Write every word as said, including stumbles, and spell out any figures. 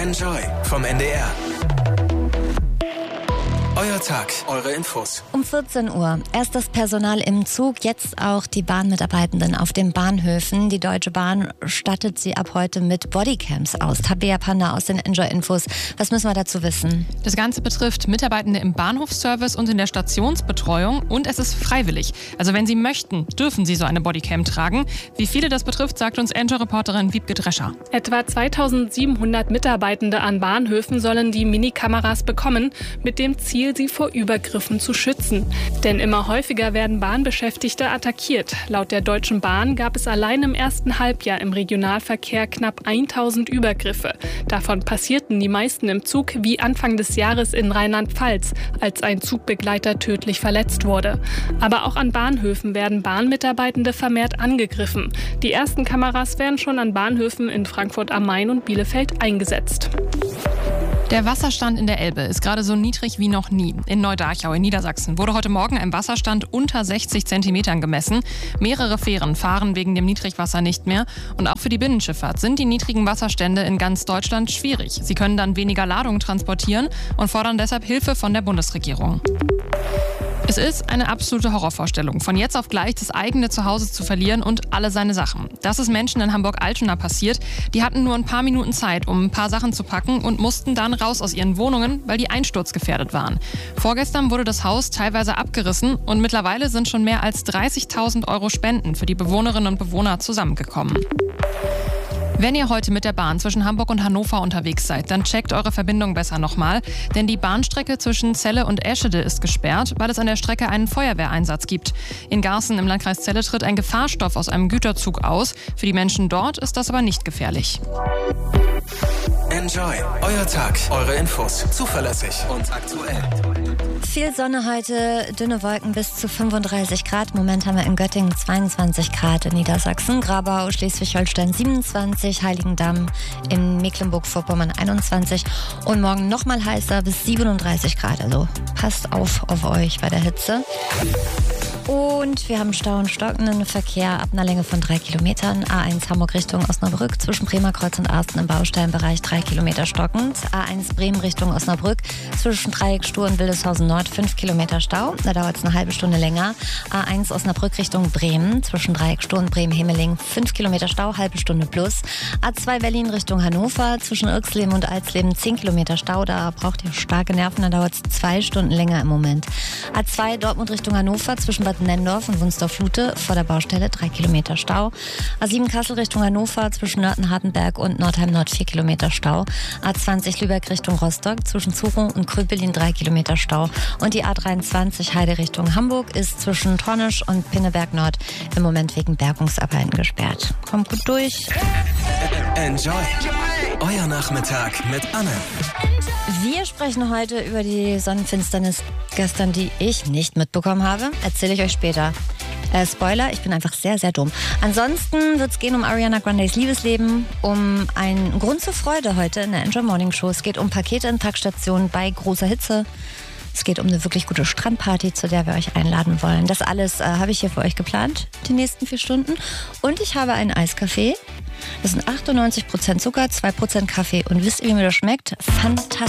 Enjoy vom N D R. Euer Tag, eure Infos. Um vierzehn Uhr. Erst das Personal im Zug, jetzt auch die Bahnmitarbeitenden auf den Bahnhöfen. Die Deutsche Bahn stattet sie ab heute mit Bodycams aus. Tabea Panda aus den Enjoy-Infos. Was müssen wir dazu wissen? Das Ganze betrifft Mitarbeitende im Bahnhofsservice und in der Stationsbetreuung. Und es ist freiwillig. Also wenn Sie möchten, dürfen Sie so eine Bodycam tragen. Wie viele das betrifft, sagt uns Enjoy-Reporterin Wiebke Drescher. Etwa zweitausendsiebenhundert Mitarbeitende an Bahnhöfen sollen die Minikameras bekommen, mit dem Ziel, sie vor Übergriffen zu schützen. Denn immer häufiger werden Bahnbeschäftigte attackiert. Laut der Deutschen Bahn gab es allein im ersten Halbjahr im Regionalverkehr knapp tausend Übergriffe. Davon passierten die meisten im Zug, wie Anfang des Jahres in Rheinland-Pfalz, als ein Zugbegleiter tödlich verletzt wurde. Aber auch an Bahnhöfen werden Bahnmitarbeitende vermehrt angegriffen. Die ersten Kameras werden schon an Bahnhöfen in Frankfurt am Main und Bielefeld eingesetzt. Der Wasserstand in der Elbe ist gerade so niedrig wie noch nie. In Neudarchau in Niedersachsen wurde heute Morgen ein Wasserstand unter sechzig Zentimetern gemessen. Mehrere Fähren fahren wegen dem Niedrigwasser nicht mehr. Und auch für die Binnenschifffahrt sind die niedrigen Wasserstände in ganz Deutschland schwierig. Sie können dann weniger Ladung transportieren und fordern deshalb Hilfe von der Bundesregierung. Es ist eine absolute Horrorvorstellung, von jetzt auf gleich das eigene Zuhause zu verlieren und alle seine Sachen. Das ist Menschen in Hamburg-Altona passiert. Die hatten nur ein paar Minuten Zeit, um ein paar Sachen zu packen und mussten dann raus aus ihren Wohnungen, weil die einsturzgefährdet waren. Vorgestern wurde das Haus teilweise abgerissen und mittlerweile sind schon mehr als dreißigtausend Euro Spenden für die Bewohnerinnen und Bewohner zusammengekommen. Wenn ihr heute mit der Bahn zwischen Hamburg und Hannover unterwegs seid, dann checkt eure Verbindung besser nochmal. Denn die Bahnstrecke zwischen Celle und Eschede ist gesperrt, weil es an der Strecke einen Feuerwehreinsatz gibt. In Garßen im Landkreis Celle tritt ein Gefahrstoff aus einem Güterzug aus. Für die Menschen dort ist das aber nicht gefährlich. Enjoy, euer Tag, eure Infos. Zuverlässig und aktuell. Viel Sonne heute, dünne Wolken bis zu fünfunddreißig Grad. Im Moment haben wir in Göttingen zweiundzwanzig Grad, in Niedersachsen, Grabau, Schleswig-Holstein siebenundzwanzig, Heiligendamm in Mecklenburg-Vorpommern einundzwanzig und morgen nochmal heißer bis siebenunddreißig Grad. Also passt auf auf euch bei der Hitze. Und wir haben Stau und stockenden Verkehr ab einer Länge von drei Kilometern. A eins Hamburg Richtung Osnabrück zwischen Bremerkreuz und Arsten im Baustellenbereich drei Kilometer stockend. A eins Bremen Richtung Osnabrück zwischen Dreiecksstuhl und Wildeshausen Nord fünf Kilometer Stau. Da dauert es eine halbe Stunde länger. A eins Osnabrück Richtung Bremen zwischen Dreiecksstuhl und Bremen-Hemeling fünf Kilometer Stau, halbe Stunde plus. A zwei Berlin Richtung Hannover zwischen Irxleben und Alsleben zehn Kilometer Stau. Da braucht ihr starke Nerven, da dauert es zwei Stunden länger im Moment. A zwei Dortmund Richtung Hannover zwischen Bad Nennendorf und Wunsdorf-Lute vor der Baustelle drei Kilometer Stau. A sieben Kassel Richtung Hannover zwischen Nörten-Hardenberg und Nordheim Nord vier Kilometer Stau. A zwanzig Lübeck Richtung Rostock zwischen Zuro und Kröpelin drei Kilometer Stau. Und die A dreiundzwanzig Heide Richtung Hamburg ist zwischen Tornisch und Pinneberg Nord im Moment wegen Bergungsarbeiten gesperrt. Kommt gut durch. Enjoy, euer Nachmittag mit Anne. Wir sprechen heute über die Sonnenfinsternis gestern, die ich nicht mitbekommen habe. Erzähle ich euch später. Äh, Spoiler, ich bin einfach sehr, sehr dumm. Ansonsten wird es gehen um Ariana Grandes Liebesleben, um einen Grund zur Freude heute in der Enjoy Morning Show. Es geht um Pakete in Tankstationen bei großer Hitze. Es geht um eine wirklich gute Strandparty, zu der wir euch einladen wollen. Das alles äh, habe ich hier für euch geplant, die nächsten vier Stunden. Und ich habe einen Eiskaffee. Das sind achtundneunzig Prozent Zucker, zwei Prozent Kaffee. Und wisst ihr, wie mir das schmeckt? Fantastisch.